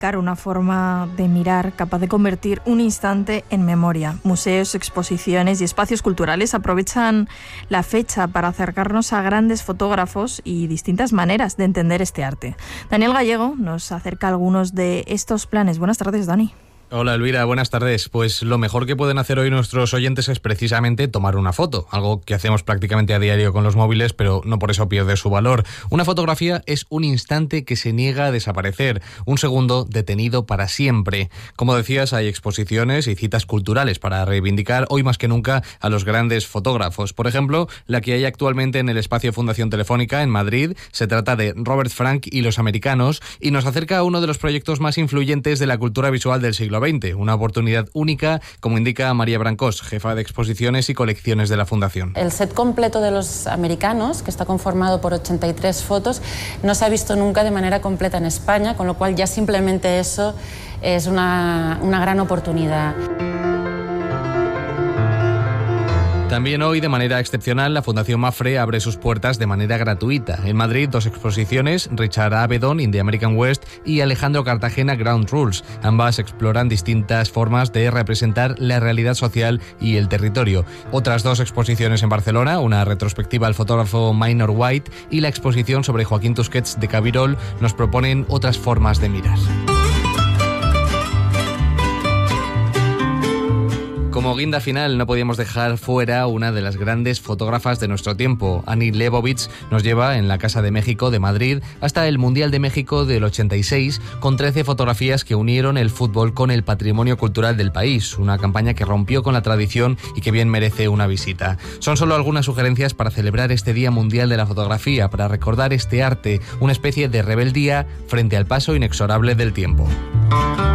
una forma de mirar capaz de convertir un instante en memoria. Museos, exposiciones y espacios culturales aprovechan la fecha para acercarnos a grandes fotógrafos y distintas maneras de entender este arte. Daniel Gallego nos acerca algunos de estos planes. Buenas tardes, Dani. Hola Elvira, buenas tardes. Pues lo mejor que pueden hacer hoy nuestros oyentes es precisamente tomar una foto, algo que hacemos prácticamente a diario con los móviles, pero no por eso pierde su valor. Una fotografía es un instante que se niega a desaparecer, un segundo detenido para siempre. Como decías, hay exposiciones y citas culturales para reivindicar hoy más que nunca a los grandes fotógrafos. Por ejemplo, la que hay actualmente en el espacio Fundación Telefónica en Madrid se trata de Robert Frank y los americanos y nos acerca a uno de los proyectos más influyentes de la cultura visual del siglo XX, una oportunidad única, como indica María Brancós, jefa de exposiciones y colecciones de la Fundación. El set completo de los americanos, que está conformado por 83 fotos, no se ha visto nunca de manera completa en España, con lo cual ya simplemente eso es una gran oportunidad. También hoy, de manera excepcional, la Fundación Mapfre abre sus puertas de manera gratuita. En Madrid, 2 exposiciones, Richard Avedon, In the American West, y Alejandro Cartagena, Ground Rules. Ambas exploran distintas formas de representar la realidad social y el territorio. Otras 2 exposiciones en Barcelona, una retrospectiva al fotógrafo Minor White y la exposición sobre Joaquín Tusquets de Cabirol, nos proponen otras formas de mirar. Como guinda final, no podíamos dejar fuera una de las grandes fotógrafas de nuestro tiempo. Annie Leibovitz nos lleva en la Casa de México de Madrid hasta el Mundial de México del 86, con 13 fotografías que unieron el fútbol con el patrimonio cultural del país. Una campaña que rompió con la tradición y que bien merece una visita. Son solo algunas sugerencias para celebrar este Día Mundial de la Fotografía, para recordar este arte, una especie de rebeldía frente al paso inexorable del tiempo.